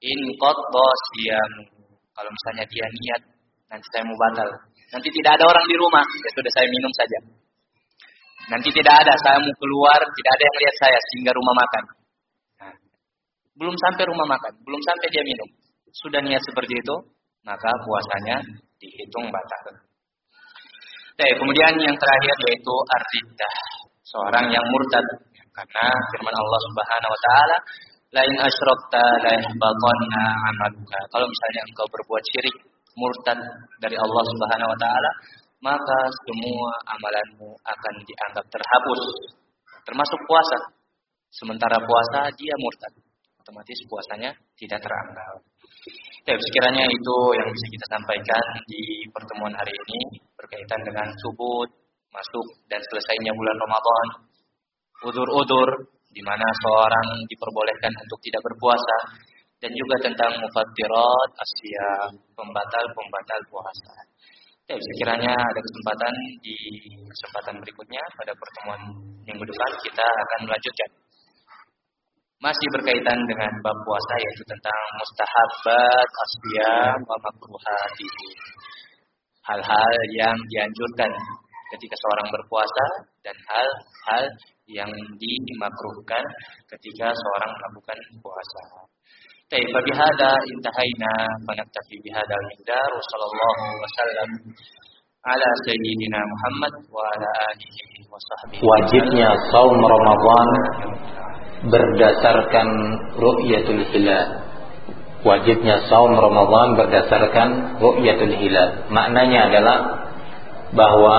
In qadda siyam. Kalau misalnya dia niat nanti saya mau batal. Nanti tidak ada orang di rumah, ya sudah saya minum saja. Nanti tidak ada, saya mau keluar, tidak ada yang lihat saya sehingga rumah makan. Nah, belum sampai rumah makan, belum sampai dia minum. Sudah niat seperti itu, maka puasanya dihitung batal. Kemudian yang terakhir yaitu ar-riddah, seorang yang murtad. Karena firman Allah Subhanahu wa taala, "La in asyrakta la yahbatanna 'amaluka." Kalau misalnya engkau berbuat syirik, murtad dari Allah Subhanahu wa taala, maka semua amalanmu akan dianggap terhapus, termasuk puasa. Sementara puasa dia murtad, otomatis puasanya tidak teranggap. Sekiranya itu yang bisa kita sampaikan di pertemuan hari ini berkaitan dengan subut, masuk dan selesainya bulan Ramadan, udzur-udzur di mana seorang diperbolehkan untuk tidak berpuasa, dan juga tentang mufattirat asyam, pembatal-pembatal puasa. Sekiranya ada kesempatan di kesempatan berikutnya pada pertemuan minggu depan kita akan melanjutkan. Masih berkaitan dengan bab puasa yaitu tentang mustahabbat asyam wa makruhatihi. Hal-hal yang dianjurkan ketika seorang berpuasa dan hal-hal yang dimakruhkan ketika seorang melakukan puasa. Bihada intahaina wa naktafi bihada al-miqdar wa sallallahu wasallam ala sayyidina Muhammad wa ala alihi wa sahbihi. Wajibnya saum Ramadan berdasarkan ru'yatul hilal. Wajibnya saum Ramadan berdasarkan ru'yatul hilal. Maknanya adalah bahwa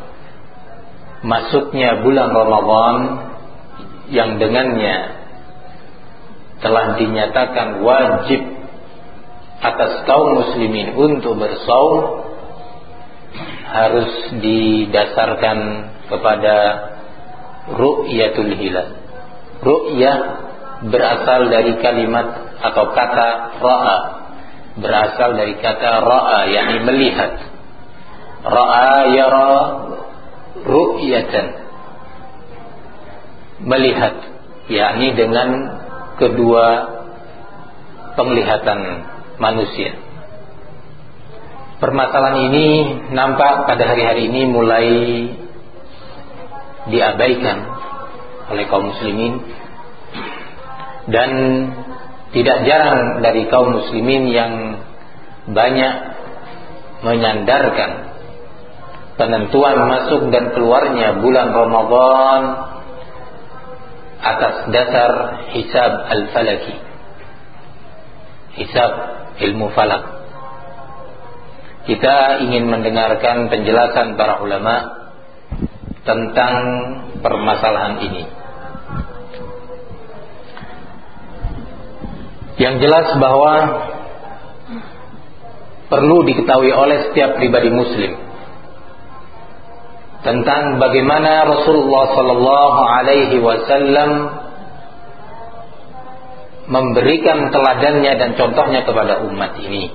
masuknya bulan Ramadan yang dengannya telah dinyatakan wajib atas kaum muslimin untuk bersaum harus didasarkan kepada ru'yatul hilal. Ru'yah berasal dari kalimat atau kata ra'a, berasal dari kata ra'a, yakni melihat. Ra'a yara ru'yatan, melihat, yakni dengan kedua penglihatan manusia. Permasalahan ini nampak pada hari-hari ini mulai diabaikan oleh kaum muslimin, dan tidak jarang dari kaum muslimin yang banyak menyandarkan penentuan masuk dan keluarnya bulan Ramadan atas dasar hisab al-falaki, hisab ilmu falak. Kita ingin mendengarkan penjelasan para ulama tentang permasalahan ini. Yang jelas bahwa perlu diketahui oleh setiap pribadi muslim tentang bagaimana Rasulullah sallallahu alaihi wasallam memberikan teladannya dan contohnya kepada umat ini.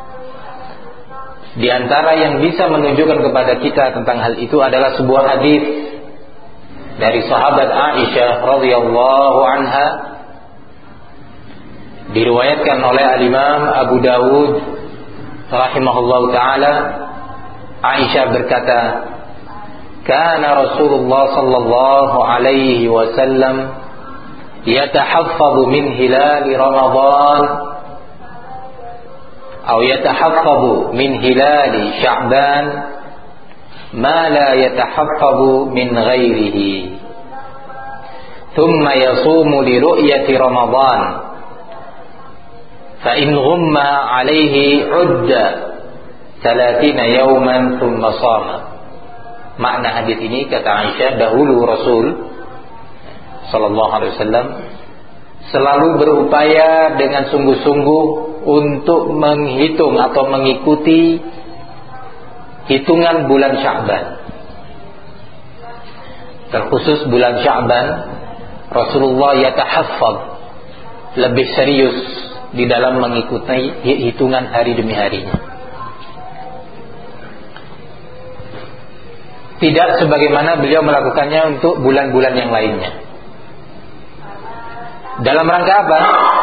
Di antara yang bisa menunjukkan kepada kita tentang hal itu adalah sebuah hadis dari sahabat Aisyah radhiyallahu anha, diriwayatkan oleh al-Imam Abu Dawud rahimahullahu taala. Aisyah berkata, "Kana Rasulullah sallallahu alaihi wasallam yatahaffadhu min hilal Ramadan atau yatahaffadhu min hilal Sya'ban ma la yatahaffadhu min ghairihi. Thumma yasumu li ru'yati Ramadan fa in ghumma alayhi 'udda 30 yawman thumma shama." Makna hadis ini, kata Aisyah, dahulu Rasul sallallahu alaihi wasallam selalu berupaya dengan sungguh-sungguh untuk menghitung atau mengikuti hitungan bulan Sya'ban. Terkhusus bulan Sya'ban, Rasulullah yatahaffaz, lebih serius di dalam mengikuti hitungan hari demi harinya. Tidak sebagaimana beliau melakukannya untuk bulan-bulan yang lainnya. Dalam rangka apa?